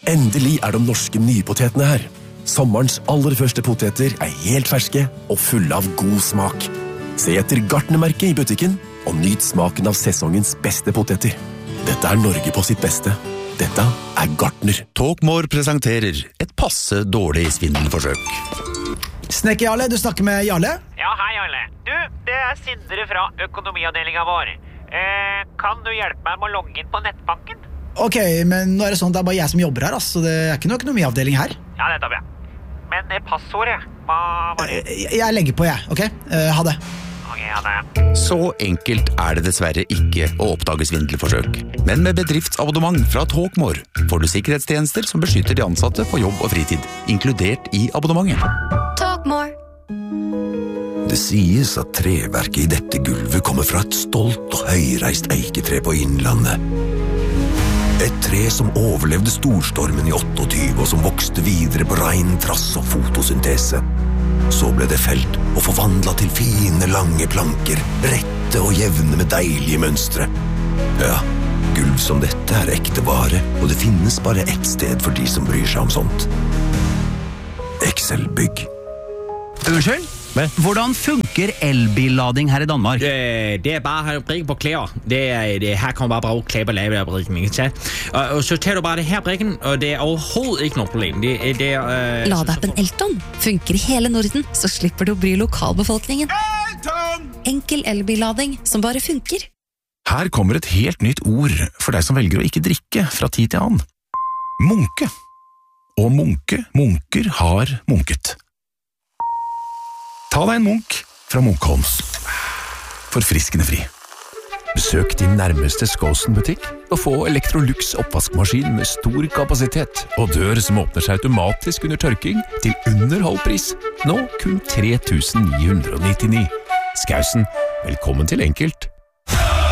Endelig de norske nypotetene her. Sommerens aller første poteter helt ferske og fulle av god smak. Se etter Gartnermerket i butikken og nyt smaken av sesongens beste poteter. Dette Norge på sitt beste. Dette Gartner. Talkmore presenterer et passe dårlig svindelforsøk. Snekker Jarle, du snakker med Jarle? Ja, hei Jarle. Du, det Sindre fra økonomiavdelingen vår. Kan du hjelpe meg med å logge inn på nettbanken? Ok, men nå det sånn at det bare jeg som jobber her, så det ikke noe økonomiavdeling her. Ja, nettopp, ja. Men passordet, hva var det? Jeg legger på, ok? Ha det. Ok, ha det. Så enkelt det dessverre ikke å oppdage svindelforsøk. Men med bedriftsabonnement fra Talkmore får du sikkerhetstjenester som beskytter de ansatte på jobb og fritid, inkludert i abonnementet. Talkmore. Det sies at treverket i dette gulvet kommer fra et stolt og høyreist eiketre på Innlandet. Et tre som overlevde storstormen i 28 og som vokste videre på rein trass og fotosyntese. Så ble det felt og forvandlet til fine, lange planker, rette og jevne med deilige mønstre. Ja, gulv som dette ekte vare, og det finnes bare ett sted for de som bryr seg om sånt. Excel-bygg. Unnskyld? Hvordan funker elbillading her i Danmark? Det bare å brikke på klær. Her kan man bare bruke klær på lavebrikken, ikke sant? Og så tar du bare det her brikken, og det overhovedet ikke noe problem. Ladeappen Elton funker i hele Norden, så slipper du å bry lokalbefolkningen. Enkel elbillading som bare funker. Her kommer et helt nytt ord for deg som velger å ikke drikke fra tid til annen. Munke. Og munker har munket. Ta deg en munk fra Munkholms. Forfriskende fri. Besøk din nærmeste Skåsen-butikk og få Electrolux oppvaskmaskin med stor kapasitet og dør som åpner seg automatisk under tørking til under halv pris. Nå kun 3 999. Skausen, velkommen til Enkelt.